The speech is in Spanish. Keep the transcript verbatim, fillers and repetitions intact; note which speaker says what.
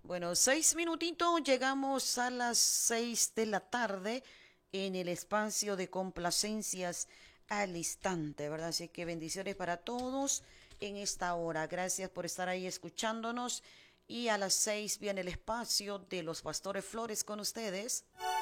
Speaker 1: Bueno, seis minutitos, llegamos a las seis de la tarde en el espacio de complacencias al instante, ¿verdad? Así que bendiciones para todos en esta hora. Gracias por estar ahí escuchándonos. Y a las seis viene el espacio de los Pastores Flores con ustedes.